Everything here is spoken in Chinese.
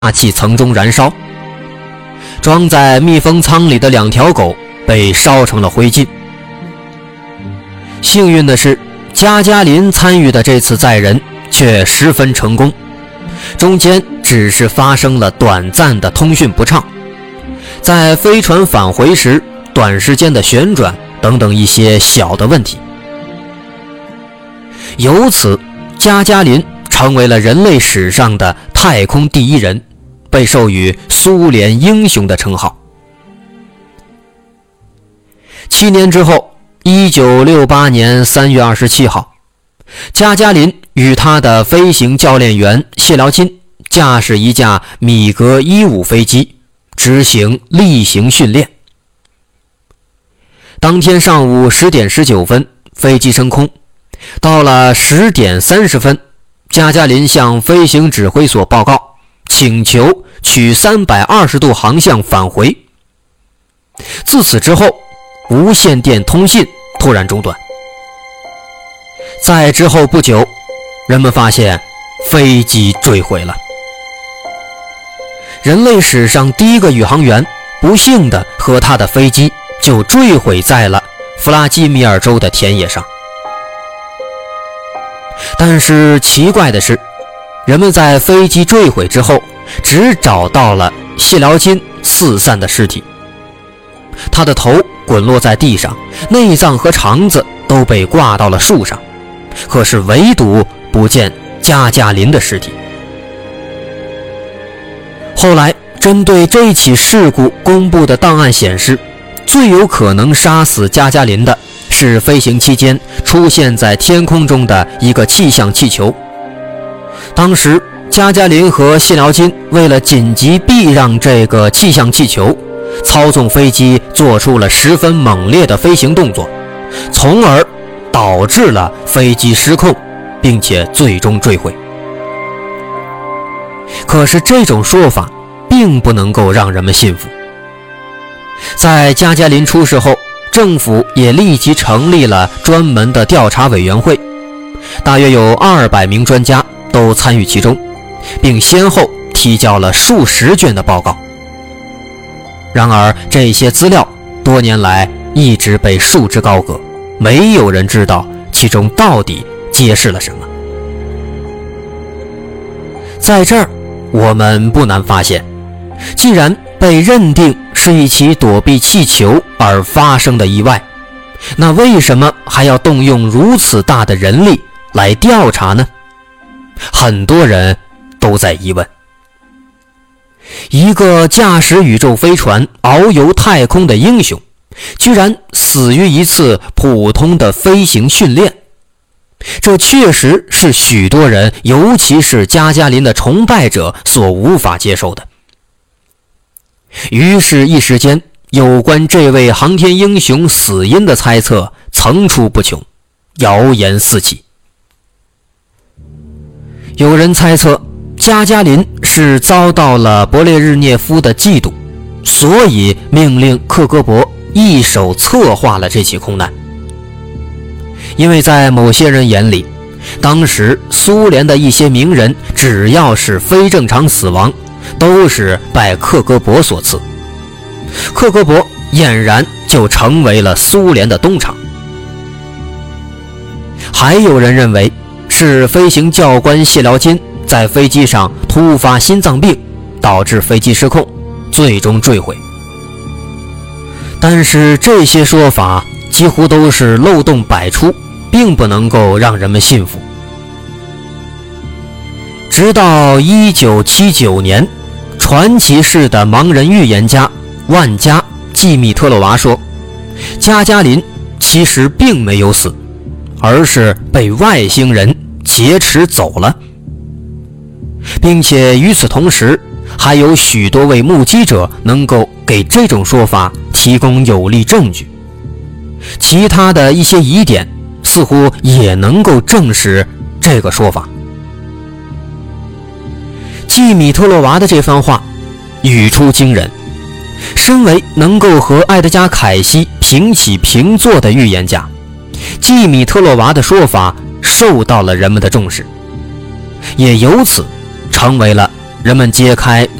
大气层中燃烧。装在密封舱里的2条狗被烧成了灰烬。幸运的是，加加林参与的这次载人却十分成功，中间只是发生了短暂的通讯不畅，在飞船返回时短时间的旋转等等一些小的问题。由此，加加林成为了人类史上的太空第一人，被授予苏联英雄的称号。7年之后，1968年3月27号，加加林与他的飞行教练员谢辽钦驾驶一架米格15飞机执行例行训练。当天上午10点19分，飞机升空。到了10点30分，加加林向飞行指挥所报告，请求取320度航向返回。自此之后，无线电通信突然中断。在之后不久，人们发现飞机坠毁了。人类史上第一个宇航员不幸地和他的飞机就坠毁在了弗拉基米尔州的田野上。但是奇怪的是，人们在飞机坠毁之后只找到了谢辽钦四散的尸体，他的头滚落在地上，内脏和肠子都被挂到了树上，可是唯独不见加加林的尸体。后来针对这起事故公布的档案显示，最有可能杀死加加林的是飞行期间出现在天空中的一个气象气球。当时加加林和谢辽钦为了紧急避让这个气象气球，操纵飞机做出了十分猛烈的飞行动作，从而导致了飞机失控，并且最终坠毁。可是这种说法并不能够让人们信服。在加加林出事后，政府也立即成立了专门的调查委员会，大约有200名专家都参与其中，并先后提交了数十卷的报告。然而这些资料多年来一直被束之高阁，没有人知道其中到底揭示了什么。在这儿我们不难发现，既然被认定是一起躲避气球而发生的意外，那为什么还要动用如此大的人力来调查呢？很多人都在疑问。一个驾驶宇宙飞船遨游太空的英雄，居然死于一次普通的飞行训练，这确实是许多人，尤其是加加林的崇拜者所无法接受的。于是一时间，有关这位航天英雄死因的猜测层出不穷，谣言四起。有人猜测加加林是遭到了勃列日涅夫的嫉妒，所以命令克格勃一手策划了这起空难。因为在某些人眼里，当时苏联的一些名人只要是非正常死亡，都是拜克格勃所赐，克格勃俨然就成为了苏联的东厂。还有人认为是飞行教官谢辽钦在飞机上突发心脏病，导致飞机失控，最终坠毁。但是这些说法几乎都是漏洞百出，并不能够让人们信服。直到1979年，传奇式的盲人预言家万加季米特洛娃说，加加林其实并没有死，而是被外星人劫持走了，并且与此同时，还有许多位目击者能够给这种说法提供有力证据。其他的一些疑点似乎也能够证实这个说法。季米特洛娃的这番话语出惊人，身为能够和埃德加·凯西平起平坐的预言家，季米特洛娃的说法受到了人们的重视，也由此成为了人们揭开